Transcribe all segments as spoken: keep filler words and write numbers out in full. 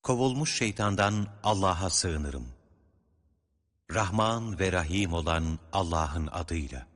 Kovulmuş şeytandan Allah'a sığınırım. Rahman ve Rahim olan Allah'ın adıyla.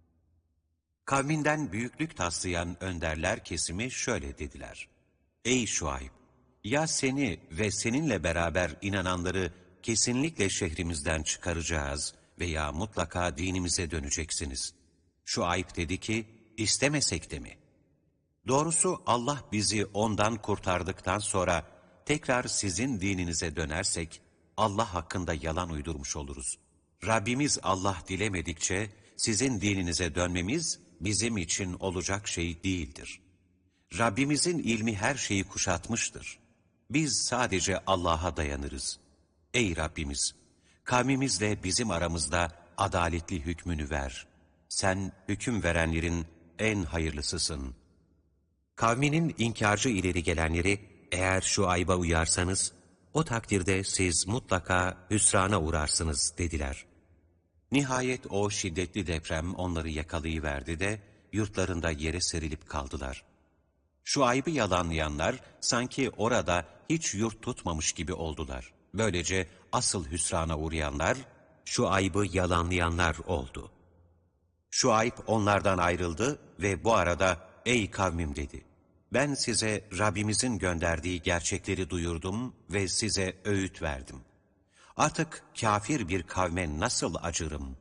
Kavminden büyüklük taslayan önderler kesimi şöyle dediler: Ey Şuayb! Ya seni ve seninle beraber inananları kesinlikle şehrimizden çıkaracağız veya mutlaka dinimize döneceksiniz. Şuayb dedi ki, istemesek de mi? Doğrusu Allah bizi ondan kurtardıktan sonra tekrar sizin dininize dönersek, Allah hakkında yalan uydurmuş oluruz. Rabbimiz Allah dilemedikçe sizin dininize dönmemiz bizim için olacak şey değildir. Rabbimizin ilmi her şeyi kuşatmıştır. Biz sadece Allah'a dayanırız. Ey Rabbimiz! Kavmimizle bizim aramızda adaletli hükmünü ver. Sen hüküm verenlerin en hayırlısısın. Kavminin inkarcı ileri gelenleri, eğer şu ayba uyarsanız, o takdirde siz mutlaka hüsrana uğrarsınız dediler. Nihayet o şiddetli deprem onları yakalayıverdi de yurtlarında yere serilip kaldılar. Şu ayıbı yalanlayanlar sanki orada hiç yurt tutmamış gibi oldular. Böylece asıl hüsrana uğrayanlar şu ayıbı yalanlayanlar oldu. Şu ayıp onlardan ayrıldı ve bu arada ey kavmim dedi. Ben size Rabbimizin gönderdiği gerçekleri duyurdum ve size öğüt verdim. Artık kafir bir kavme nasıl acırım?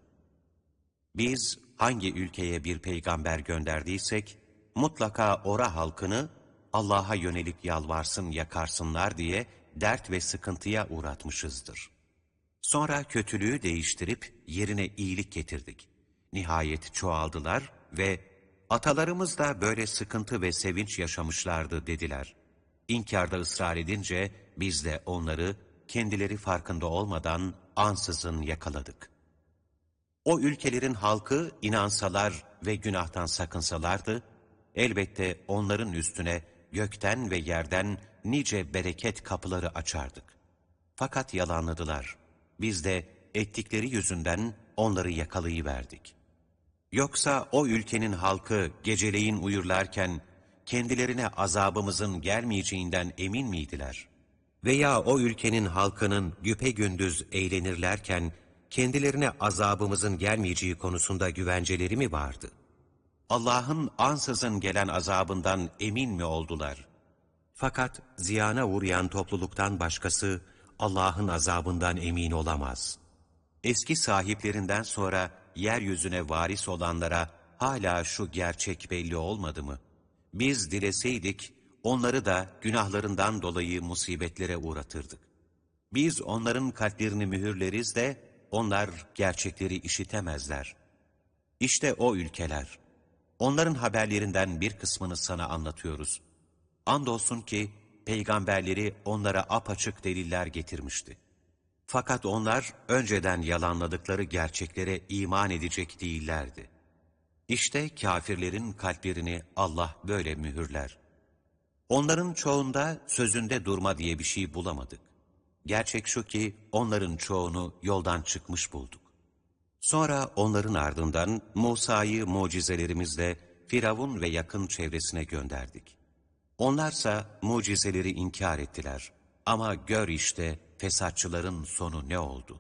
Biz hangi ülkeye bir peygamber gönderdiysek, mutlaka ora halkını Allah'a yönelip yalvarsın yakarsınlar diye dert ve sıkıntıya uğratmışızdır. Sonra kötülüğü değiştirip yerine iyilik getirdik. Nihayet çoğaldılar ve atalarımız da böyle sıkıntı ve sevinç yaşamışlardı dediler. İnkarda ısrar edince biz de onları kendileri farkında olmadan ansızın yakaladık. O ülkelerin halkı inansalar ve günahtan sakınsalardı, elbette onların üstüne gökten ve yerden nice bereket kapıları açardık. Fakat yalanladılar. Biz de ettikleri yüzünden onları yakalayıverdik. Yoksa o ülkenin halkı geceleyin uyurlarken kendilerine azabımızın gelmeyeceğinden emin miydiler? Veya o ülkenin halkının güpegündüz eğlenirlerken kendilerine azabımızın gelmeyeceği konusunda güvenceleri mi vardı? Allah'ın ansızın gelen azabından emin mi oldular? Fakat ziyana uğrayan topluluktan başkası Allah'ın azabından emin olamaz. Eski sahiplerinden sonra yeryüzüne varis olanlara hala şu gerçek belli olmadı mı? Biz dileseydik onları da günahlarından dolayı musibetlere uğratırdık. Biz onların kalplerini mühürleriz de onlar gerçekleri işitemezler. İşte o ülkeler. Onların haberlerinden bir kısmını sana anlatıyoruz. Andolsun ki peygamberleri onlara apaçık deliller getirmişti. Fakat onlar önceden yalanladıkları gerçeklere iman edecek değillerdi. İşte kafirlerin kalplerini Allah böyle mühürler. Onların çoğunda sözünde durma diye bir şey bulamadık. Gerçek şu ki onların çoğunu yoldan çıkmış bulduk. Sonra onların ardından Musa'yı mucizelerimizle Firavun ve yakın çevresine gönderdik. Onlarsa mucizeleri inkar ettiler. Ama gör işte fesatçıların sonu ne oldu?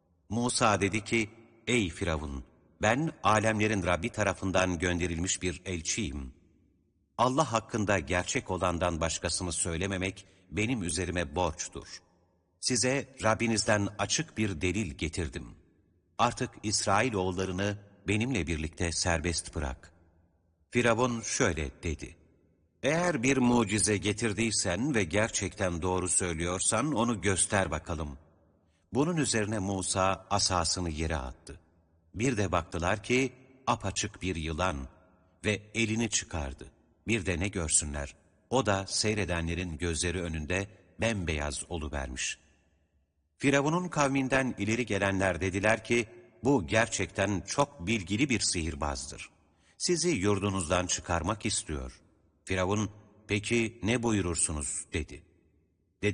Musa dedi ki, ey Firavun, ben alemlerin Rabbi tarafından gönderilmiş bir elçiyim. Allah hakkında gerçek olandan başkasını söylememek benim üzerime borçtur. Size Rabbinizden açık bir delil getirdim. Artık İsrailoğullarını benimle birlikte serbest bırak. Firavun şöyle dedi. Eğer bir mucize getirdiysen ve gerçekten doğru söylüyorsan onu göster bakalım. Bunun üzerine Musa asasını yere attı. Bir de baktılar ki apaçık bir yılan ve elini çıkardı. Bir de ne görsünler? O da seyredenlerin gözleri önünde bembeyaz oluvermiş. Firavun'un kavminden ileri gelenler dediler ki, bu gerçekten çok bilgili bir sihirbazdır. Sizi yurdunuzdan çıkarmak istiyor. Firavun, peki ne buyurursunuz dedi.